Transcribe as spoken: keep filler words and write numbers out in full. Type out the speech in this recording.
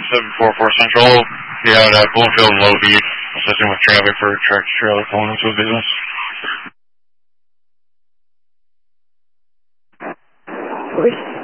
seven four four Central. Yeah, uh, Bloomfield Low Beach, assisting with traffic for tractor trailer pulling into a business. Voice